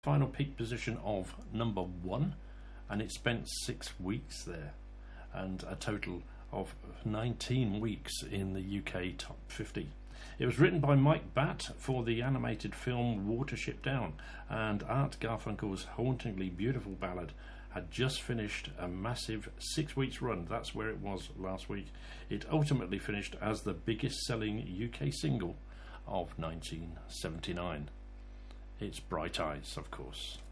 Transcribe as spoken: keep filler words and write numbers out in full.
final peak position of number one, and it spent six weeks there and a total of nineteen weeks in the U K top fifty. It was written by Mike Batt for the animated film Watership Down, and Art Garfunkel's hauntingly beautiful ballad had just finished a massive six weeks run. That's where it was last week. It ultimately finished as the biggest selling U K single of nineteen seventy-nine. It's Bright Eyes, of course.